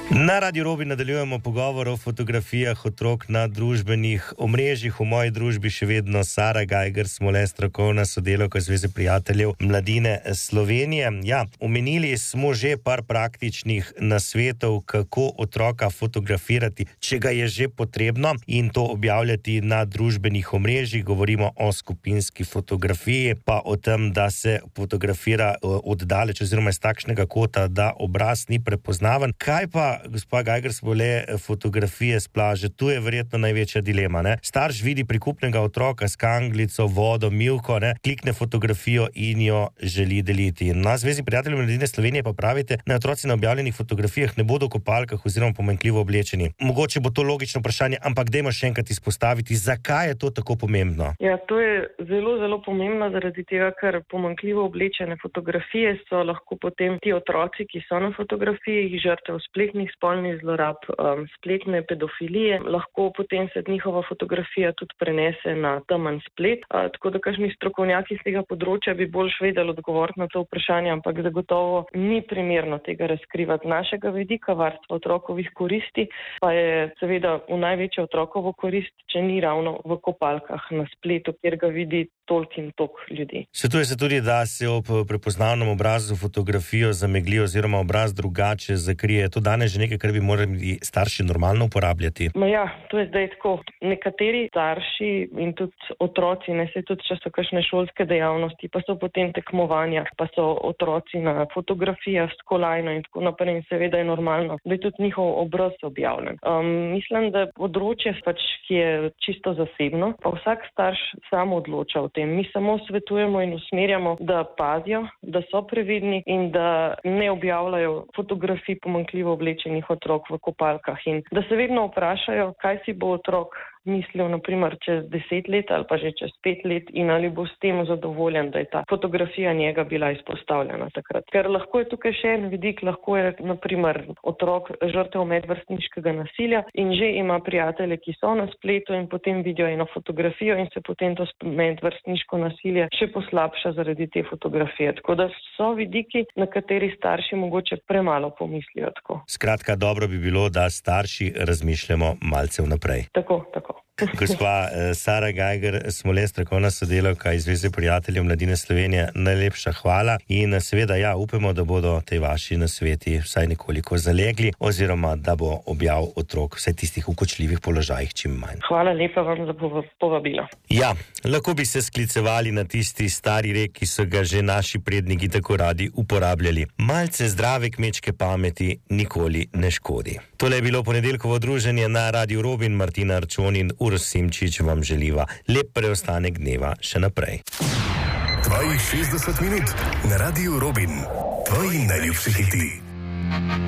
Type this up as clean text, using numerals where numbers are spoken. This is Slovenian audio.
Na Radiu Robin nadaljujemo pogovor o fotografijah otrok na družbenih omrežjih. V moji družbi še vedno Sara Geiger Smole, strokovna sodelavka Zveze prijateljev mladine Slovenije. Ja, omenili smo že par praktičnih nasvetov, kako otroka fotografirati, če ga je že potrebno, in to objavljati na družbenih omrežjih. Govorimo o skupinski fotografiji, pa o tem, da se fotografira oddaleč oziroma iz takšnega kota, da obraz ni prepoznaven. Kaj pa, gospa Geiger Smole, fotografije s plaže? Tu je verjetno največja dilema, ne? Starš vidi prikupnega otroka s kanglico, vodo, mivko, ne? Klikne fotografijo in jo želi deliti. Na Zvezi prijateljev mladine Slovenije pa pravite, da otroci na objavljenih fotografijah ne bodo v kopalkah oziroma pomanjkljivo oblečeni. Mogoče bo to logično vprašanje, ampak dajmo še enkrat izpostaviti, zakaj je to tako pomembno? Ja, to je zelo, zelo pomembno zaradi tega, ker pomanjkljivo oblečene fotografije so lahko potem ti otroci, ki so na fotografiji, žrtev spletnih spolnih zlorab, spletne pedofilije, lahko potem se njihova fotografija tudi prenese na temen splet. Tako da kakšni strokovnjaki z tega področja bi boljš vedeli odgovoriti na to vprašanje, ampak zagotovo ni primerno tega razkrivati. Našega vidika varstva otrokovih koristi pa je seveda v največjo otrokovo korist, če ni ravno v kopalkah na spletu, kjer ga vidi toliko in toliko ljudi. Svetuje se tudi, da se ob prepoznavnem obrazu fotografijo zamegli oziroma obraz drugače zakrije. To danes že nekaj, kar bi morali starši normalno uporabljati. Ja, to je zdaj tako. Nekateri starši in tudi otroci, ne se tudi, če so kakšne šolske dejavnosti, pa so potem tekmovanja, pa so otroci na fotografijah s kolajno in tako naprej, in seveda je normalno, da je tudi njihov obraz objavljen. Mislim, da področje ki je čisto zasebno, pa vsak starš sam odloča o tem. Mi samo svetujemo in usmerjamo, da pazijo, da so previdni in da ne objavljajo fotografij pomanjkljivo oblečenih otrok v kopalkah in da se vedno vprašajo, kaj si bo otrok mislil, naprimer, čez 10 let ali pa že čez 5 let in ali bo s tem zadovoljen, da je ta fotografija njega bila izpostavljena takrat. Ker lahko je tukaj še en vidik, lahko je, naprimer, otrok žrtev medvrstniškega nasilja in že ima prijatelje, ki so na spletu in potem vidijo eno fotografijo in se potem to medvrstniško nasilje še poslabša zaradi te fotografije. Tako da so vidiki, na kateri starši mogoče premalo pomislijo tako. Skratka, dobro bi bilo, da starši razmišljamo malce vnaprej. Tako. Gospa Sara Geiger Smole, strokovna sodelavka iz Zveze prijateljev mladine Slovenije, najlepša hvala in seveda upamo, da bodo te vaši nasveti vsaj nekoliko zalegli oziroma da bo objav otrok vsaj tistih v kočljivih položajih čim manj. Hvala lepa vam za povabilo. Ja, lahko bi se sklicevali na tisti stari rek, ki so ga že naši predniki tako radi uporabljali. Malce zdrave kmečke pameti nikoli ne škodi. Tole je bilo ponedeljkovo druženje na Radiu Robin. Martina Arčon in Uroš Simčič vam želiva lep preostanek dneva še naprej. Tvojih 60 minut na Radiu Robin. Tvoji najljubši hiti.